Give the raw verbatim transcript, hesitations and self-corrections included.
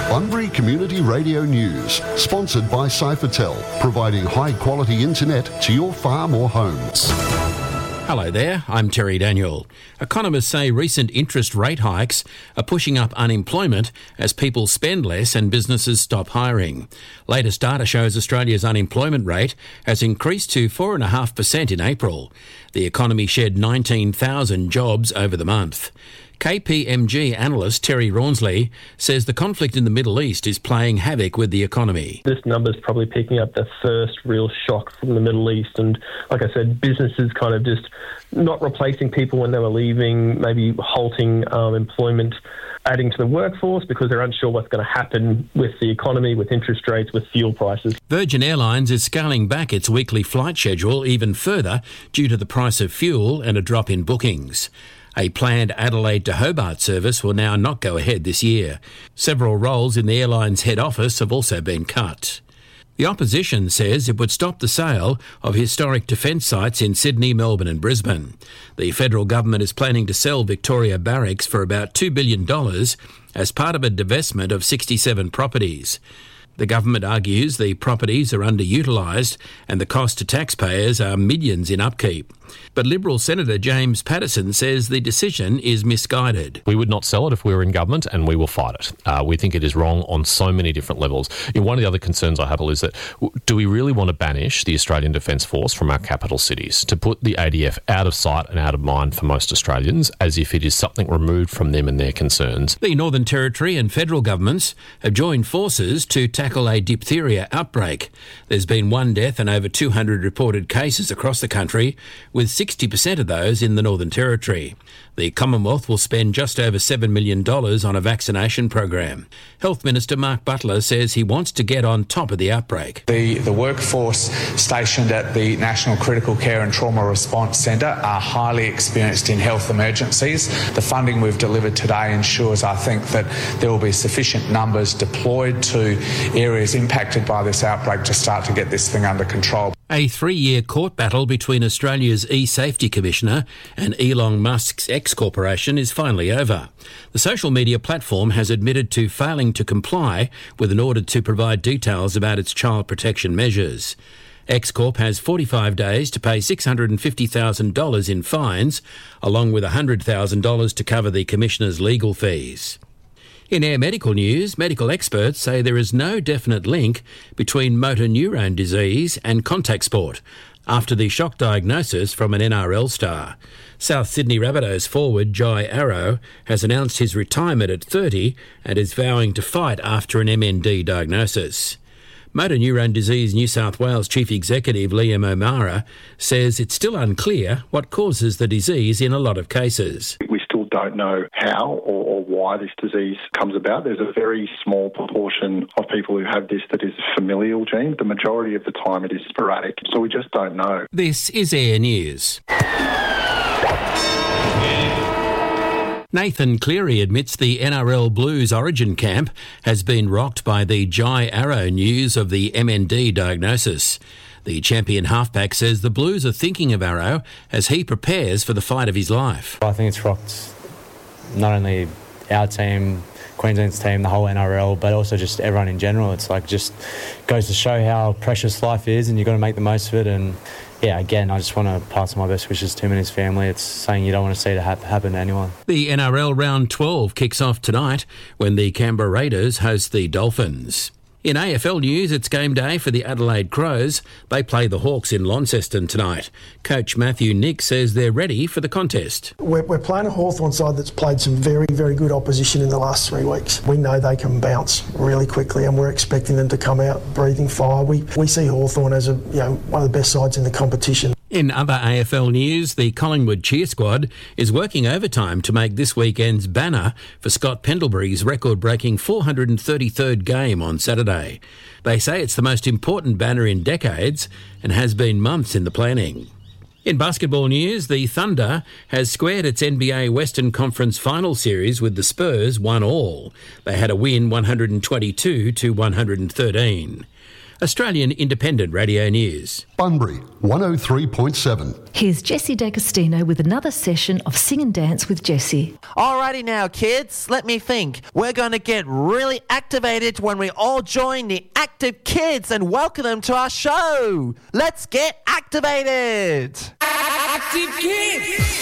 Bunbury Community Radio News, sponsored by Cyphertel, providing high-quality internet to your farm or homes. Hello there, I'm Terry Daniel. Economists say recent interest rate hikes are pushing up unemployment as people spend less and businesses stop hiring. Latest data shows Australia's unemployment rate has increased to four point five percent in April. The economy shed nineteen thousand jobs over the month. K P M G analyst Terry Rawnsley says the conflict in the Middle East is playing havoc with the economy. This number's probably picking up the first real shock from the Middle East, and like I said, businesses kind of just not replacing people when they were leaving, maybe halting um, employment, adding to the workforce because they're unsure what's going to happen with the economy, with interest rates, with fuel prices. Virgin Airlines is scaling back its weekly flight schedule even further due to the price of fuel and a drop in bookings. A planned Adelaide to Hobart service will now not go ahead this year. Several roles in the airline's head office have also been cut. The opposition says it would stop the sale of historic defence sites in Sydney, Melbourne and Brisbane. The federal government is planning to sell Victoria Barracks for about two billion dollars as part of a divestment of sixty-seven properties. The government argues the properties are underutilised and the cost to taxpayers are millions in upkeep. But Liberal Senator James Paterson says the decision is misguided. We would not sell it if we were in government, and we will fight it. Uh, we think it is wrong on so many different levels. You know, one of the other concerns I have is that do we really want to banish the Australian Defence Force from our capital cities, to put the A D F out of sight and out of mind for most Australians, as if it is something removed from them and their concerns? The Northern Territory and federal governments have joined forces to tackle a diphtheria outbreak. There's been one death and over two hundred reported cases across the country, with sixty percent of those in the Northern Territory. The Commonwealth will spend just over seven million dollars on a vaccination program. Health Minister Mark Butler says he wants to get on top of the outbreak. The, the workforce stationed at the National Critical Care and Trauma Response Centre are highly experienced in health emergencies. The funding we've delivered today ensures, I think, that there will be sufficient numbers deployed to areas impacted by this outbreak to start to get this thing under control. A three-year court battle between Australia's e-safety commissioner and Elon Musk's X Corporation is finally over. The social media platform has admitted to failing to comply with an order to provide details about its child protection measures. X Corp has forty-five days to pay six hundred fifty thousand dollars in fines, along with one hundred thousand dollars to cover the commissioner's legal fees. In air medical news, medical experts say there is no definite link between motor neurone disease and contact sport after the shock diagnosis from an N R L star. South Sydney Rabbitohs forward Jai Arrow has announced his retirement at thirty and is vowing to fight after an M N D diagnosis. Motor Neurone Disease New South Wales Chief Executive Liam O'Mara says it's still unclear what causes the disease in a lot of cases. We still don't know how or, or why this disease comes about. There's a very small proportion of people who have this that is a familial gene. The majority of the time it is sporadic, so we just don't know. This is Air News. Nathan Cleary admits the N R L Blues Origin camp has been rocked by the Jai Arrow news of the M N D diagnosis. The champion halfback says the Blues are thinking of Arrow as he prepares for the fight of his life. I think it's rocked not only our team, Queensland's team, the whole N R L, but also just everyone in general. It's like just goes to show how precious life is, and you've got to make the most of it. And yeah, again, I just want to pass on my best wishes to him and his family. It's something you don't want to see to ha- happen to anyone. The N R L round twelve kicks off tonight when the Canberra Raiders host the Dolphins. In A F L news, it's game day for the Adelaide Crows. They play the Hawks in Launceston tonight. Coach Matthew Nick says they're ready for the contest. We're, we're playing a Hawthorn side that's played some very, very good opposition in the last three weeks. We know they can bounce really quickly, and we're expecting them to come out breathing fire. We we see Hawthorn as a you know one of the best sides in the competition. In other A F L news, the Collingwood cheer squad is working overtime to make this weekend's banner for Scott Pendlebury's record-breaking four hundred thirty-third game on Saturday. They say it's the most important banner in decades and has been months in the planning. In basketball news, the Thunder has squared its N B A Western Conference Final Series with the Spurs one all. They had a win one hundred twenty-two to one hundred thirteen. Australian Independent Radio News. Bunbury, one oh three point seven. Here's Jessie D'Agostino with another session of Sing and Dance with Jessie. Alrighty now, kids, let me think. We're going to get really activated when we all join the Active Kids and welcome them to our show. Let's get activated! Active Kids!